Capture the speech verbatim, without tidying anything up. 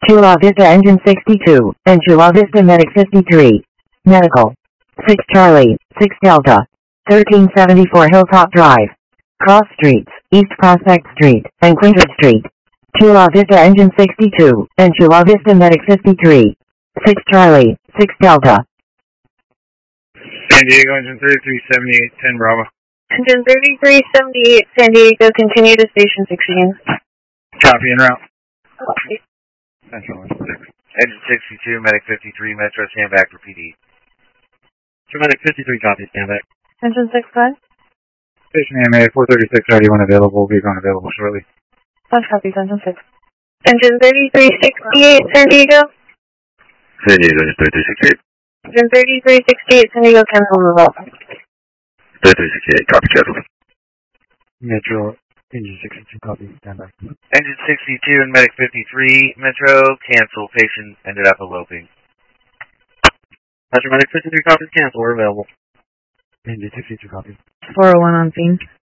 Chula Vista Engine sixty-two, and Chula Vista Medic fifty-three. Medical. six Charlie, six Delta. thirteen seventy-four Hilltop Drive. Cross Streets, East Prospect Street, and Quinter Street. Chula Vista Engine sixty-two, and Chula Vista Medic fifty-three. six Charlie, six Delta. San Diego Engine thirty-three seventy-eight, ten Bravo. Engine thirty-three seventy-eight, San Diego, continue to Station sixteen. Copy en route. Okay. Engine sixty-two, Medic fifty-three, Metro, stand back for P D. Medic fifty-three, copy, stand back. Engine six five. Station A M A, four thirty-six, thirty-one available, vehicle unavailable shortly. five copies, Engine six. Engine thirty-three sixty-eight, San Diego. San Diego, Engine thirty-three sixty-eight. Engine thirty-three sixty-eight, San Diego, cancel move up. thirty-three sixty-eight, copy, cancel. Metro, Engine sixty-two, copy, stand back. Engine sixty-two and Medic fifty-three, Metro, cancel, patient ended up eloping. Metro Medic fifty-three, copies, cancel, we're available. Engine sixty-two, copy. four oh one on scene.